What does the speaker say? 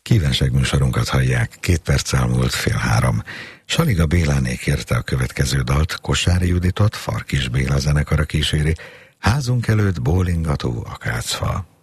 Kívánság műsorunkat hallják, 2 perccel múlt 2:30. Saliga Béláné kérte a következő dalt, Kossáry Juditot Farkis Béla zenekara kíséri, Házunk előtt bólingató akácfa.